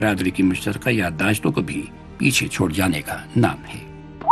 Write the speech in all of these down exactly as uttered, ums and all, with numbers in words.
बरादरी की मुश्तरका याददाश्तों को भी पीछे छोड़ जाने का नाम है।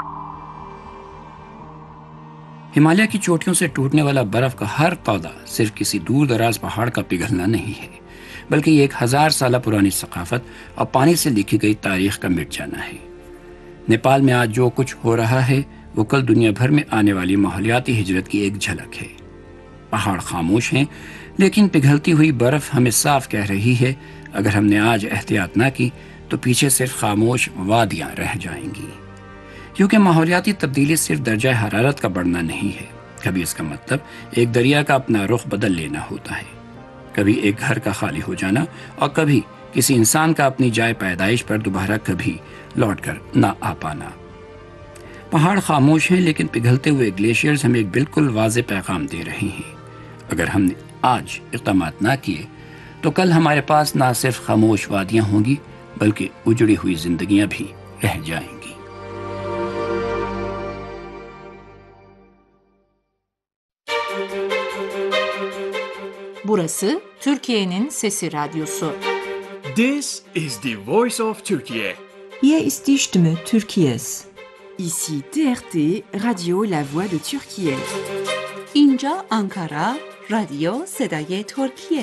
हिमालय की चोटियों से टूटने वाला बर्फ का हर पौधा सिर्फ किसी दूर दराज पहाड़ का पिघलना नहीं है, बल्कि ये एक हजार साल पुरानी सकाफत और पानी से लिखी गई तारीख का मिट जाना है। नेपाल में आज जो कुछ हो रहा है वो कल दुनिया भर में आने वाली माहौलियाती हिजरत की एक झलक है। पहाड़ खामोश हैं, लेकिन पिघलती हुई बर्फ हमें साफ कह रही है, अगर हमने आज एहतियात ना की तो पीछे सिर्फ खामोश वादियां रह जाएंगी। क्योंकि माहौलियाती तब्दीली सिर्फ दर्जा हरारत का बढ़ना नहीं है, कभी इसका मतलब एक दरिया का अपना रुख बदल लेना होता है, कभी एक घर का खाली हो जाना और कभी किसी इंसान का अपनी जाए पैदाइश पर दोबारा कभी लौटकर ना आ पाना। पहाड़ खामोश हैं, लेकिन पिघलते हुए ग्लेशियर्स हमें एक बिल्कुल वाज़ेह पैगाम दे रहे हैं। अगर हमने आज इक़दामात ना किए तो कल हमारे पास ना सिर्फ खामोश वादियां होंगी, बल्कि उजड़ी हुई जिंदगियां भी रह जाएंगी। Burası Türkiye'nin Sesi Radyosu. This is the voice of Turkey. Hier ist die Stimme Türkiye's. Ici T R T, Radio La Voix de Türkiye. اینجا Ankara, رادیو صدای ترکیه.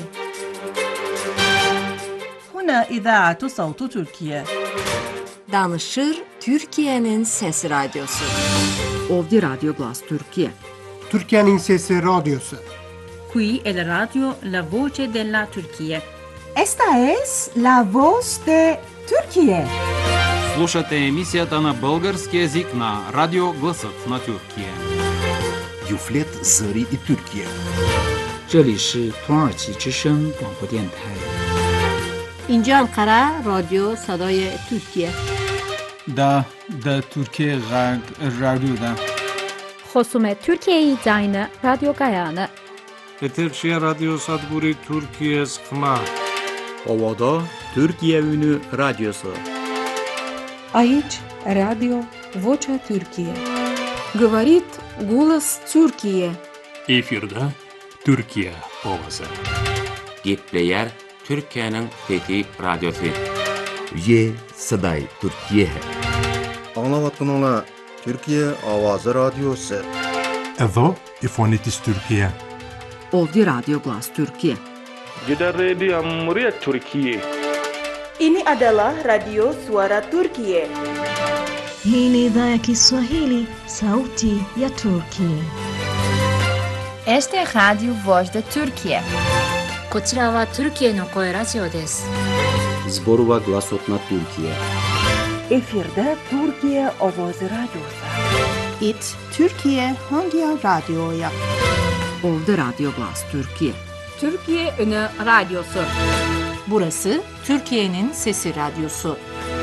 هنا إذاعة صوت تركيا. Danışır Türkiye'nin Sesi Radyosu. Ovdi Radio Glas Türkiye. Türkiye'nin Sesi Radyosu. Qui è la radio La Voce della Turchia. Esta es la voz de Turquía. Слушате емисията на български език на Радио Гласът на Тюркия. Юфлет Зари и Türkiye. 这里是土耳其之声广播电台。 اینجا انقره رادیو صدای ترکیه. دا دا ترکیه غرب رادیو دا. خصوم ترکیه زاین رادیو گایانه. Eterşehir Radyo Sadburi Türkiye Sıkma. Ovada Türkiye Ünü Radyosu. Aici Radio Vocea Türkiye. Говорит голос Türkiye. Efirde Türkiye ovası. Gepleyer Türkiye'nin Fethi Radyosu. Ye Saday Türkiye hai. Anlavatkanlar Türkiye Avazı Radyosu. Edo İfonitis Türkiye. Ovdi Radio Glas Türkiye. Jeda Radio Muriat Türkiye. Ini adalah Radio Suara Turkiye. Hii ni idhaa ya Kiswahili, Sauti ya Turkiye. Este é Radio Voz da Turkiye. こちらはトルキエの声ラジオです。 Zborova Glasot na Türkiye. Efirde Türkiye Ovoz Radyosu. It Türkiye Hangi Radyo'ya. Ovdi Radio Glas Türkiye. Türkiye Ünü Radyosu. Burası Türkiye'nin Sesi Radyosu.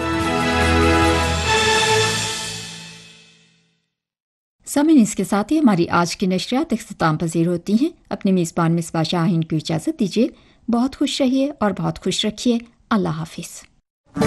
सामीन इसके साथ ही हमारी आज की नशरियात इख्तिताम पजीर होती हैं। अपने मेज़बान मिसबा शाहीन को इजाज़त दीजिए। बहुत खुश रहिए और बहुत खुश रखिए। अल्लाह हाफिज़।